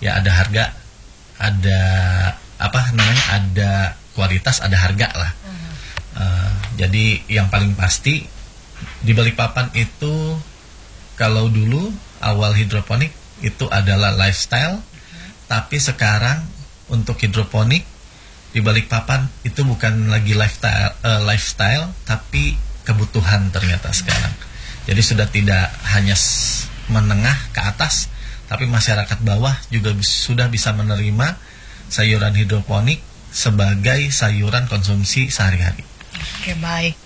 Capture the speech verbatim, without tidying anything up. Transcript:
ya ada harga, ada apa namanya, ada kualitas, ada harga lah. Uh-huh. Uh, jadi yang paling pasti di Balikpapan itu, kalau dulu awal hidroponik itu adalah lifestyle, uh-huh. tapi sekarang untuk hidroponik di Balikpapan itu bukan lagi lifestyle, uh, lifestyle tapi kebutuhan ternyata sekarang. Jadi sudah tidak hanya menengah ke atas, tapi masyarakat bawah juga sudah bisa menerima sayuran hidroponik sebagai sayuran konsumsi sehari-hari. Oke, baik.